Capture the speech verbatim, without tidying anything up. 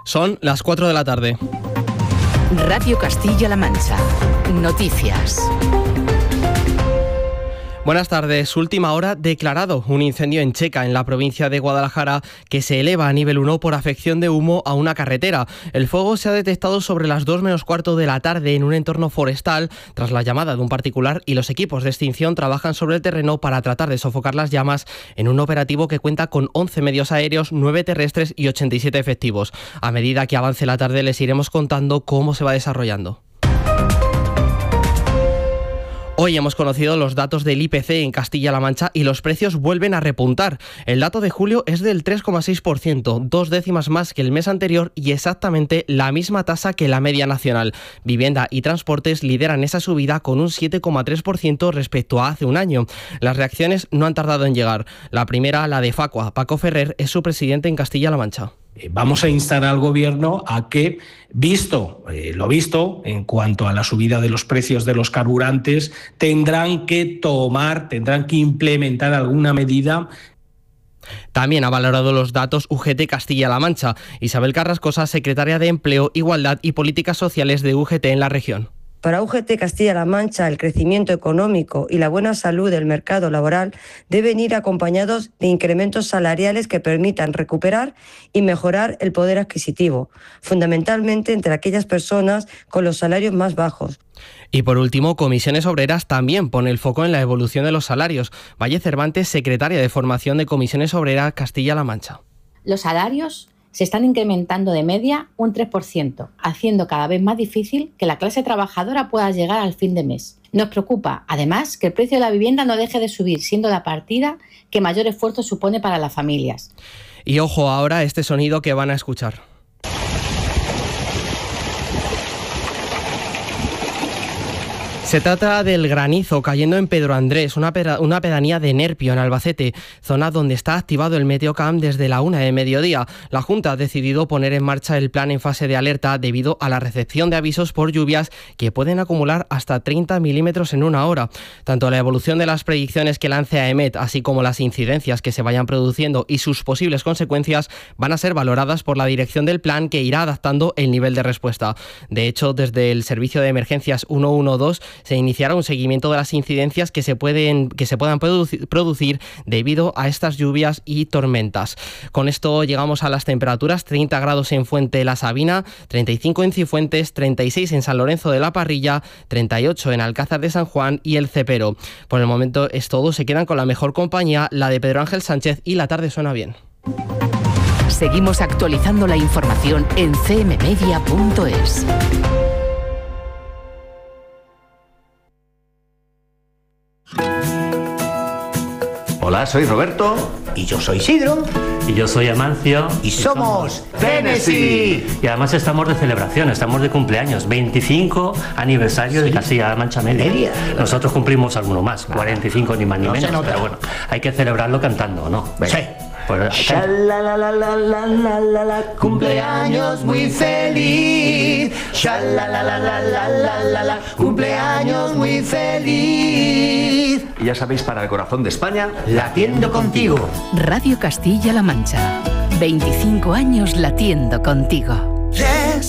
Son las cuatro de la tarde. Radio Castilla-La Mancha. Noticias. Buenas tardes. Última hora, declarado un incendio en Checa, en la provincia de Guadalajara, que se eleva a nivel uno por afección de humo a una carretera. El fuego se ha detectado sobre las dos menos cuarto de la tarde en un entorno forestal, tras la llamada de un particular, y los equipos de extinción trabajan sobre el terreno para tratar de sofocar las llamas en un operativo que cuenta con once medios aéreos, nueve terrestres y ochenta y siete efectivos. A medida que avance la tarde les iremos contando cómo se va desarrollando. Hoy hemos conocido los datos del I P C en Castilla-La Mancha y los precios vuelven a repuntar. El dato de julio es del tres coma seis por ciento, dos décimas más que el mes anterior y exactamente la misma tasa que la media nacional. Vivienda y transportes lideran esa subida con un siete coma tres por ciento respecto a hace un año. Las reacciones no han tardado en llegar. La primera, la de Facua. Paco Ferrer es su presidente en Castilla-La Mancha. Vamos a instar al Gobierno a que, visto eh, lo visto en cuanto a la subida de los precios de los carburantes, tendrán que tomar, tendrán que implementar alguna medida. También ha valorado los datos U G T Castilla-La Mancha. Isabel Carrascosa, secretaria de Empleo, Igualdad y Políticas Sociales de U G T en la región. Para U G T Castilla-La Mancha, el crecimiento económico y la buena salud del mercado laboral deben ir acompañados de incrementos salariales que permitan recuperar y mejorar el poder adquisitivo, fundamentalmente entre aquellas personas con los salarios más bajos. Y por último, Comisiones Obreras también pone el foco en la evolución de los salarios. Valle Cervantes, secretaria de Formación de Comisiones Obreras Castilla-La Mancha. Los salarios se están incrementando de media un tres por ciento, haciendo cada vez más difícil que la clase trabajadora pueda llegar al fin de mes. Nos preocupa, además, que el precio de la vivienda no deje de subir, siendo la partida que mayor esfuerzo supone para las familias. Y ojo ahora a este sonido que van a escuchar. Se trata del granizo cayendo en Pedro Andrés, una, peda- una pedanía de Nerpio, en Albacete, zona donde está activado el Meteocam desde la una de mediodía. La Junta ha decidido poner en marcha el plan en fase de alerta debido a la recepción de avisos por lluvias que pueden acumular hasta treinta milímetros en una hora. Tanto la evolución de las predicciones que lance AEMET, así como las incidencias que se vayan produciendo y sus posibles consecuencias, van a ser valoradas por la dirección del plan, que irá adaptando el nivel de respuesta. De hecho, desde el Servicio de Emergencias ciento doce se iniciará un seguimiento de las incidencias que se pueden que se puedan produ- producir debido a estas lluvias y tormentas. Con esto llegamos a las temperaturas: treinta grados en Fuente la Sabina, treinta y cinco en Cifuentes, treinta y seis en San Lorenzo de la Parrilla, treinta y ocho en Alcázar de San Juan y El Cepero. Por el momento es todo, se quedan con la mejor compañía, la de Pedro Ángel Sánchez, y La Tarde Suena Bien. Seguimos actualizando la información en c m media punto es. Hola, soy Roberto. Y yo soy Isidro. Y yo soy Amancio. Y, y somos Tennessee. Y además estamos de celebración, estamos de cumpleaños. veinticinco aniversario ¿Sí? de Castilla-La Mancha Media. Media. Nosotros cumplimos alguno más, claro. cuarenta y cinco ni más ni no menos. Pero bueno, hay que celebrarlo cantando, ¿no? Sí. Pues, la, la, la, la, la, la, la, la, cumpleaños muy feliz. La, la, la, la, la, la, la, la, la, cumpleaños muy feliz. Y ya sabéis, para el corazón de España, latiendo contigo. Radio Castilla-La Mancha. veinticinco años latiendo contigo.